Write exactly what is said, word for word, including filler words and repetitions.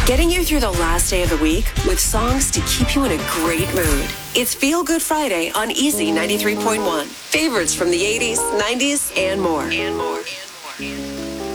Getting you through the last day of the week with songs to keep you in a great mood. It's Feel Good Friday on Easy ninety-three point one. Favorites from the eighties, nineties, and more. And more. And more.